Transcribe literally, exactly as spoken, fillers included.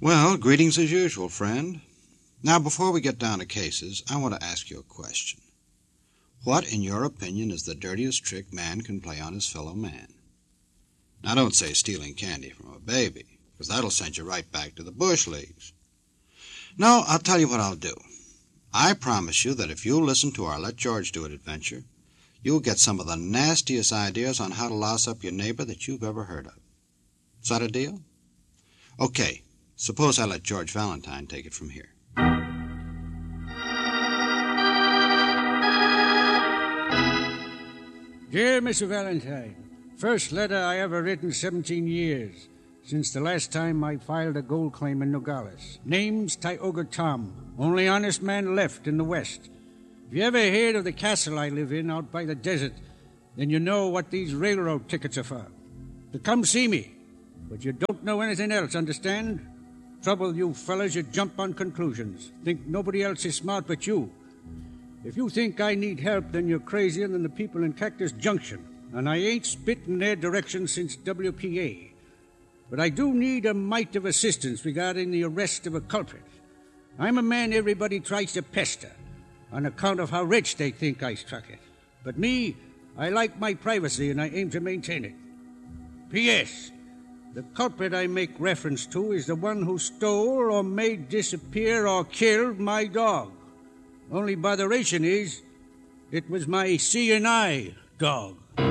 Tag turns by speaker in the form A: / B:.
A: Well, greetings as usual, friend. Now, before we get down to cases, I want to ask you a question. What, in your opinion, is the dirtiest trick man can play on his fellow man? Now, don't say stealing candy from a baby, because that'll send you right back to the bush leagues. No, I'll tell you what I'll do. I promise you that if you'll listen to our Let George Do It adventure, you'll get some of the nastiest ideas on how to louse up your neighbor that you've ever heard of. Is that a deal? Okay, suppose I let George Valentine take it from here.
B: Dear Mister Valentine, first letter I ever written seventeen years, since the last time I filed a gold claim in Nogales. Name's Tioga Tom, only honest man left in the West. If you ever heard of the castle I live in out by the desert, then you know what these railroad tickets are for. To come see me, but you don't know anything else, understand? Trouble, you fellas, you jump on conclusions. Think nobody else is smart but you. If you think I need help, then you're crazier than the people in Cactus Junction, and I ain't spit in their direction since W P A. But I do need a mite of assistance regarding the arrest of a culprit. I'm a man everybody tries to pester, on account of how rich they think I struck it. But me, I like my privacy, and I aim to maintain it. P S The culprit I make reference to is the one who stole or made disappear or killed my dog. Only botheration is, it was my C and I dog.